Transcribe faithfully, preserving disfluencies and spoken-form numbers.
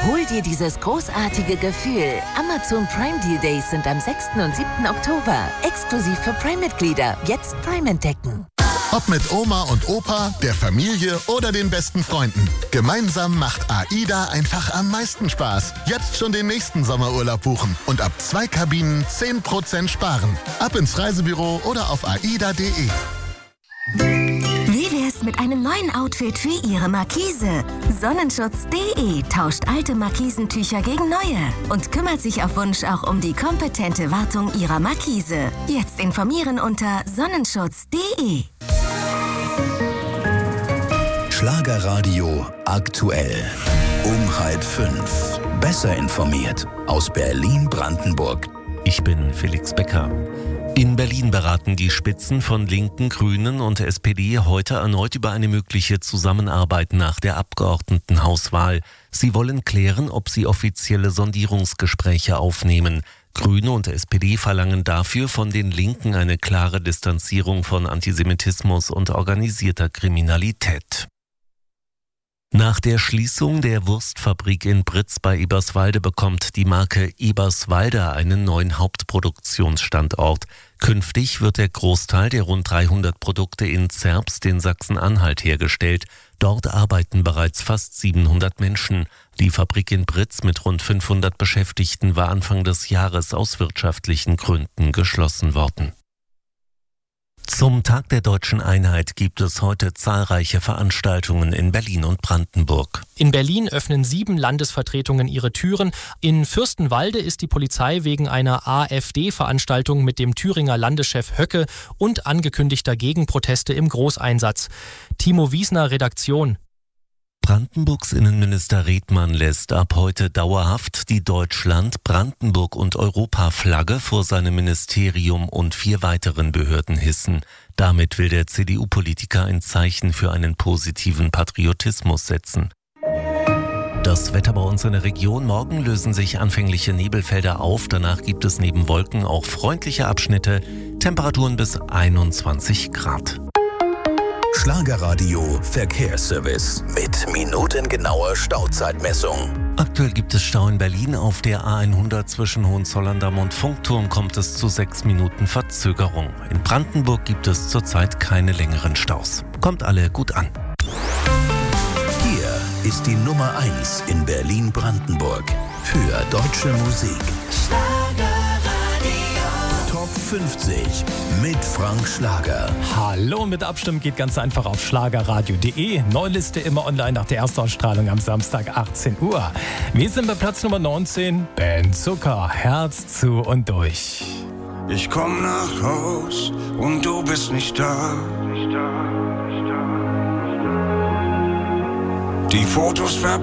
Hol dir dieses großartige Gefühl. Amazon Prime Deal Days sind am sechsten und siebten Oktober. Exklusiv für Prime-Mitglieder. Jetzt Prime entdecken. Ob mit Oma und Opa, der Familie oder den besten Freunden. Gemeinsam macht AIDA einfach am meisten Spaß. Jetzt schon den nächsten Sommerurlaub buchen und ab zwei Kabinen zehn Prozent sparen. Ab ins Reisebüro oder auf aida punkt de. Wie wär's mit einem neuen Outfit für Ihre Markise? Sonnenschutz punkt de tauscht alte Markisentücher gegen neue und kümmert sich auf Wunsch auch um die kompetente Wartung Ihrer Markise. Jetzt informieren unter sonnenschutz punkt de. Schlagerradio aktuell. Um halb fünf. Besser informiert aus Berlin-Brandenburg. Ich bin Felix Becker. In Berlin beraten die Spitzen von Linken, Grünen und S P D heute erneut über eine mögliche Zusammenarbeit nach der Abgeordnetenhauswahl. Sie wollen klären, ob sie offizielle Sondierungsgespräche aufnehmen. Grüne und S P D verlangen dafür von den Linken eine klare Distanzierung von Antisemitismus und organisierter Kriminalität. Nach der Schließung der Wurstfabrik in Britz bei Eberswalde bekommt die Marke Eberswalder einen neuen Hauptproduktionsstandort. Künftig wird der Großteil der rund dreihundert Produkte in Zerbst in Sachsen-Anhalt hergestellt. Dort arbeiten bereits fast siebenhundert Menschen. Die Fabrik in Britz mit rund fünfhundert Beschäftigten war Anfang des Jahres aus wirtschaftlichen Gründen geschlossen worden. Zum Tag der Deutschen Einheit gibt es heute zahlreiche Veranstaltungen in Berlin und Brandenburg. In Berlin öffnen sieben Landesvertretungen ihre Türen. In Fürstenwalde ist die Polizei wegen einer AfD-Veranstaltung mit dem Thüringer Landeschef Höcke und angekündigter Gegenproteste im Großeinsatz. Timo Wiesner, Redaktion. Brandenburgs Innenminister Redmann lässt ab heute dauerhaft die Deutschland-, Brandenburg- und Europaflagge vor seinem Ministerium und vier weiteren Behörden hissen. Damit will der C D U-Politiker ein Zeichen für einen positiven Patriotismus setzen. Das Wetter bei uns in der Region. Morgen lösen sich anfängliche Nebelfelder auf. Danach gibt es neben Wolken auch freundliche Abschnitte. Temperaturen bis einundzwanzig Grad. Schlagerradio Verkehrsservice mit minutengenauer Stauzeitmessung. Aktuell gibt es Stau in Berlin. Auf der A hundert zwischen Hohenzollern-Damm und Funkturm kommt es zu sechs Minuten Verzögerung. In Brandenburg gibt es zurzeit keine längeren Staus. Kommt alle gut an. Hier ist die Nummer eins in Berlin-Brandenburg für deutsche Musik. Top fünfzig mit Frank Schlager. Hallo, mit Abstimmen geht ganz einfach auf schlagerradio punkt de. Neuliste immer online nach der Erstausstrahlung am Samstag achtzehn Uhr. Wir sind bei Platz Nummer neunzehn. Ben Zucker, Herz zu und durch. Ich komm nach Haus und du bist nicht da. Die Fotos verpassen.